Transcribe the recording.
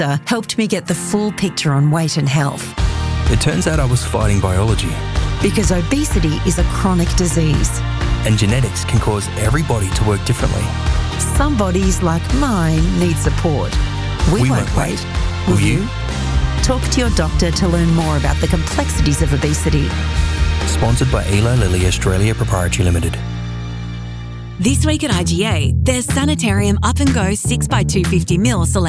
helped me get the full picture on weight and health. It turns out I was fighting biology. Because obesity is a chronic disease. And genetics can cause every body to work differently. Some bodies, like mine, need support. We won't wait. Will you? Talk to your doctor to learn more about the complexities of obesity. Sponsored by Eli Lilly Australia Proprietary Limited. This week at IGA, there's Sanitarium Up and Go 6x250ml select